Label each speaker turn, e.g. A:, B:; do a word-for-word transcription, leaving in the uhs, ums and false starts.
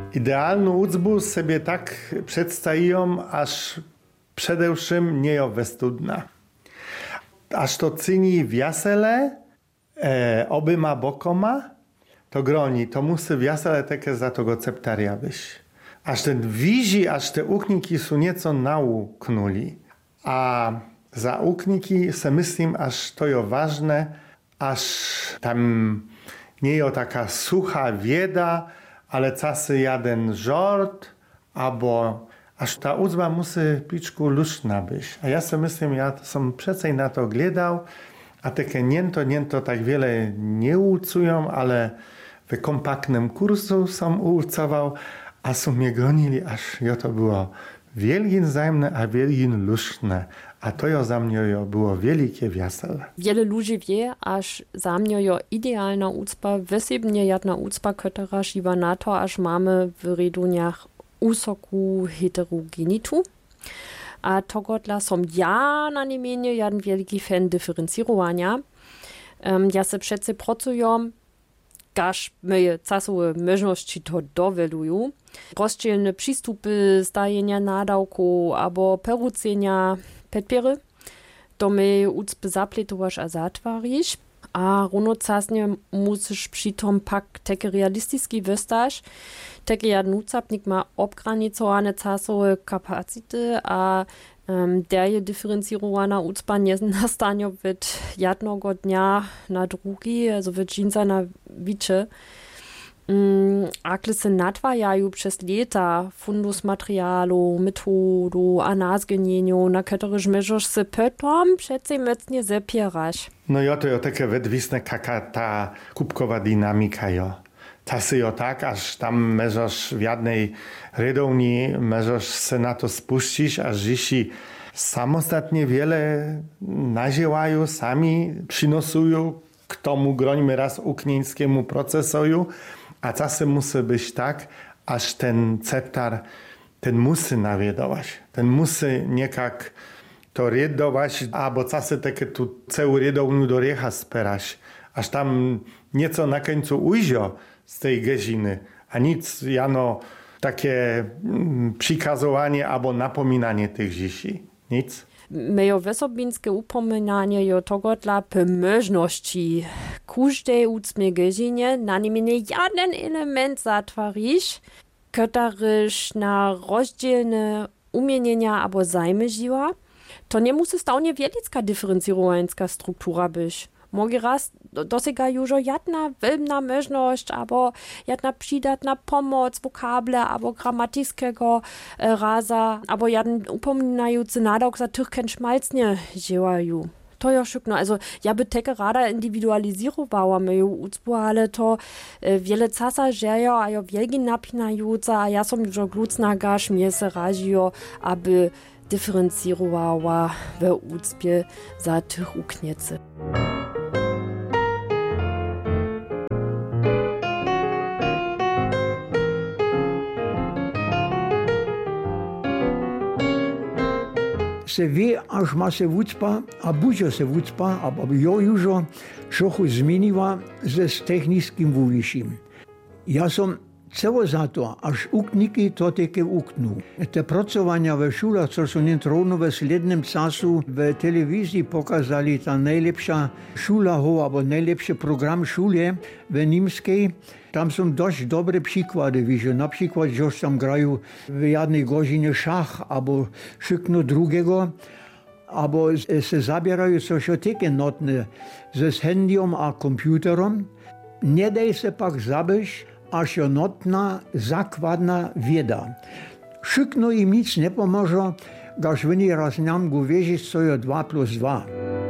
A: Idealną uczbę sobie tak przedstawią, aż przede wszystkim nie jest wystudna. Aż to czyni wiesele e, obyma bokoma, to groni, to musi wiesele takie za tego ceptaria być. Aż ten widzi, aż te ukniki są nieco nauknuli. A za ukniki se myślim, aż to jest ważne, aż tam nie jest taka sucha wiedza, ale czasy jeden żart, albo aż ta uczba musi piczku luszna być. A ja sobie myślę, ja som przecież na to gledał, a takie niento, niento tak wiele nie ucują, ale w kompaktnym kursu som ucował, a są mnie gronili, aż jo to było wielgin zajemne, a wielgin luszne. A to jo za mnie jo było wielkie wiesele.
B: Wiele ludzi wie, aż za mnie jo idealna ucpa, wysebnie jadna ucpa, która živa na to, aż mamy w reduniach usoku heterogenitu. A to dla som ja na niemienie jeden wielki fan dyferencjowania. Um, ja se przece pracuję, gaż moje czasowe możliwości to dowelują. Rozdzielne przystupy stajenia nadałku albo perucenia pedpiery, to my ucpy zapletowasz a zatwarisz. A runocasnie musisz přitom pak takie realistiski wystasz, takie jadnucapnik ma obgranicowane czasowe kapacity, a um, derje dyferencjowana ucpa nie nastanie od jednego dnia na drugi, also od dżinsa na wicze. Um, akle se nadwajają przez lata fundus materialu, metodu, a nazgenieniu, na których możesz se potom przece mocnie zepierasz.
A: No jo, to jo takie wedwisne, jaka ta kubkowa dynamika jo. Ta sy jo tak, aż tam możesz w jednej redowni, możesz se na to spuścić, aż jeśli samostatnie wiele nazielają, sami przynosują k tomu grońmy raz uknieńskiemu procesoju, a czasem musi być tak, aż ten ceptar, ten musi nawiedować, ten musi niekak to riedować, albo czasem takie tu całą riedowniu do riecha spierać, aż tam nieco na końcu ujzio z tej geziny, a nic jano takie mm, przykazowanie albo napominanie tych zisi. Nic.
B: Mejo wesobinskie upominanie jo tego dla pomożności każdej ucmie gezinie na niemienie jeden element zatwarisz, któryż na rozdzielne umienienia albo zajmy živa, to nie musi stałnie wielicka dyferencjowańska struktura być. Mogę raz dosega już jedna wylna możność, albo jedna przydatna pomoc, wokable, albo gramatyckiego e, raza, albo jeden upominający nadałk za tych kenszmalcnie działają. To ja szukno, also ja by teke rada indywidualizirowała moją ucpu, ale to e, wiele czasu żejo, a ja wielgi napinająca, a ja som już glucna gasz, mnie se razijo, aby dyferencjowała w ucpie za tych ukniecy.
C: Se wie, aż ma se wucpa, a budzie se wucpa, a jo już trochę zmieniła ze technickim wujiszim. Ja som celo za to, aż ukniki to takie uknu. Te pracowania w szulach, co są nietrovno w slednym czasu w telewizji pokazali, ta najlepsza szula, albo najlepszy program szule w niemskiej. Tam są dość dobre przykłady, wiecie, na przykład, że tam grają w jednej godzinie szach, albo szykno drugiego, albo se zabierają coś takie notne ze handiem a komputerom. Nie daj se pak zabić, aż je notna, zakładna wiedza. Szykno im nic nie pomoże, gaż oni raz nam go wiedzieć, co je dwa plus dwa.